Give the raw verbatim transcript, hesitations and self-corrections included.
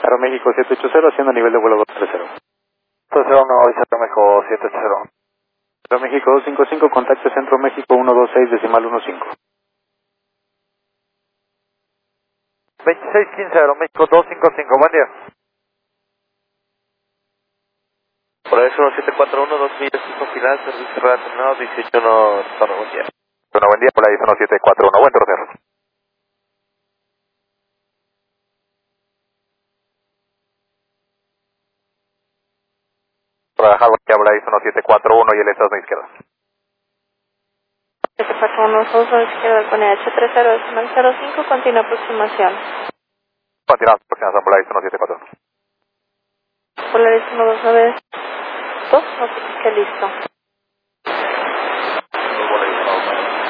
Aeroméxico siete ocho cero, haciendo nivel de vuelo dos tres cero. dos cero uno, avisa Aeroméxico siete ocho cero. Aeroméxico dos cinco cinco, contacto Centro México uno dos seis, decimal uno cinco. veintiséis quince, Aeroméxico dos cinco cinco, buen día. Polaris uno siete cuatro uno, dos millas cinco final, servicio relacionado, dieciocho no, retorno, buen día. Bueno, buen día, Polaris uno siete cuatro uno, buen torneo. Trabajar, buen día, Polaris uno siete cuatro uno y el estado a la izquierda. siete cuatro uno, Sousa a la izquierda con H tres cero, decimal cero cinco, continúa aproximación. Continuamos, aproximación, Polaris uno siete cuatro uno. Polaris uno dos nueve dos, notifique listo.